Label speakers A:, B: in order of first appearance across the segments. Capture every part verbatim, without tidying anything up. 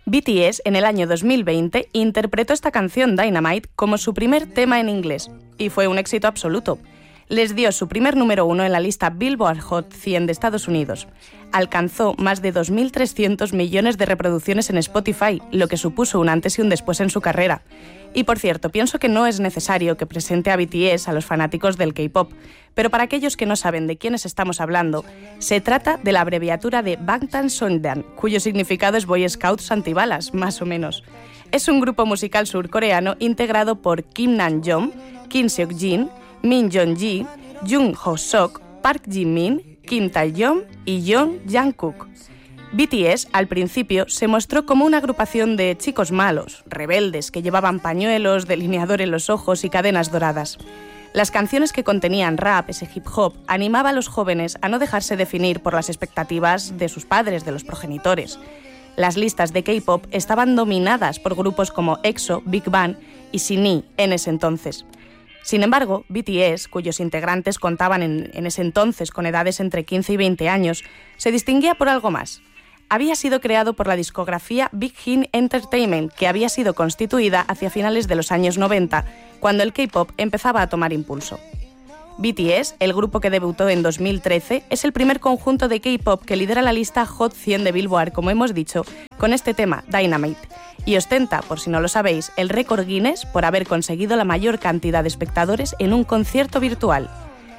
A: B T S en el año dos mil veinte interpretó esta canción Dynamite como su primer tema en inglés y fue un éxito absoluto. Les dio su primer número uno en la lista Billboard Hot cien de Estados Unidos. Alcanzó más de dos mil trescientos millones de reproducciones en Spotify, lo que supuso un antes y un después en su carrera. Y por cierto, pienso que no es necesario que presente a B T S a los fanáticos del K-pop, pero para aquellos que no saben de quiénes estamos hablando, se trata de la abreviatura de Bangtan Sonyeon, cuyo significado es Boy Scouts antibalas, más o menos. Es un grupo musical surcoreano integrado por Kim Namjoon, Kim Seok-jin, Min Jong-gi, Jung Ho-sok, Park Ji-min, Kim Tae-yeon y Yeon Jungkook. B T S, al principio, se mostró como una agrupación de chicos malos, rebeldes, que llevaban pañuelos, delineador en los ojos y cadenas doradas. Las canciones que contenían rap, ese hip hop, animaba a los jóvenes a no dejarse definir por las expectativas de sus padres, de los progenitores. Las listas de K-pop estaban dominadas por grupos como EXO, Big Bang y SHINee en ese entonces. Sin embargo, B T S, cuyos integrantes contaban en, en ese entonces con edades entre quince y veinte años, se distinguía por algo más. Había sido creado por la discografía Big Hit Entertainment, que había sido constituida hacia finales de los años noventa, cuando el K-pop empezaba a tomar impulso. B T S, el grupo que debutó en dos mil trece, es el primer conjunto de K-pop que lidera la lista Hot cien de Billboard, como hemos dicho, con este tema, Dynamite, y ostenta, por si no lo sabéis, el récord Guinness por haber conseguido la mayor cantidad de espectadores en un concierto virtual.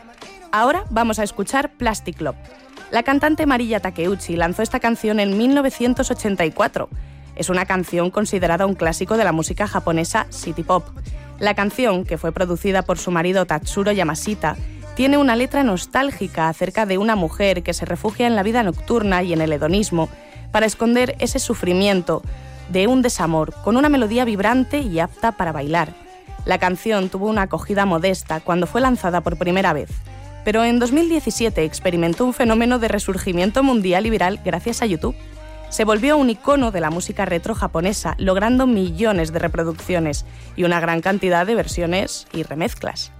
A: Ahora vamos a escuchar Plastic Love. La cantante Marilla Takeuchi lanzó esta canción en mil novecientos ochenta y cuatro. Es una canción considerada un clásico de la música japonesa City Pop. La canción, que fue producida por su marido Tatsuro Yamashita, tiene una letra nostálgica acerca de una mujer que se refugia en la vida nocturna y en el hedonismo para esconder ese sufrimiento de un desamor, con una melodía vibrante y apta para bailar. La canción tuvo una acogida modesta cuando fue lanzada por primera vez, pero en dos mil diecisiete experimentó un fenómeno de resurgimiento mundial y viral gracias a YouTube. Se volvió un icono de la música retro japonesa, logrando millones de reproducciones y una gran cantidad de versiones y remezclas.